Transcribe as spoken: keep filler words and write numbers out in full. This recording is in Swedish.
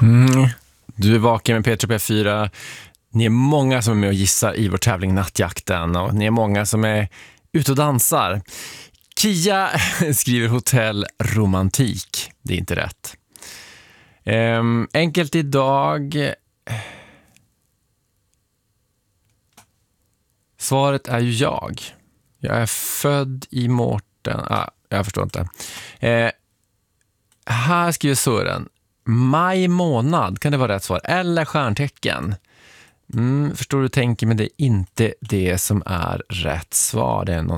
Mm. Du är vaken med P tre P fyra. Ni är många som är med och gissar i vår tävling Nattjakten. Och ni är många som är ute och dansar. Kia skriver hotell romantik. Det är inte rätt. Ehm, enkelt idag. Svaret är ju jag. Jag är född i Mårten. Ah, jag förstår inte. Eh, här skriver Sören. Maj månad, kan det vara rätt svar? Eller stjärntecken? Mm, förstår du tänker, men det är inte det som är rätt svar. Det är någon